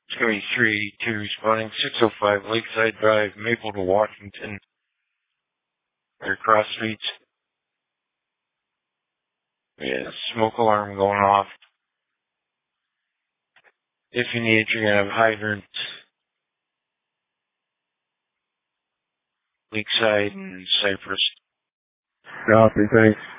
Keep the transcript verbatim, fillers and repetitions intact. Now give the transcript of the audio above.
twenty-three, two responding, six oh five Lakeside Drive, Maple to Washington. Or cross streets. Yeah, smoke alarm going off. If you need it, you're going to have hydrants. Lakeside and Cypress. Copy, thanks.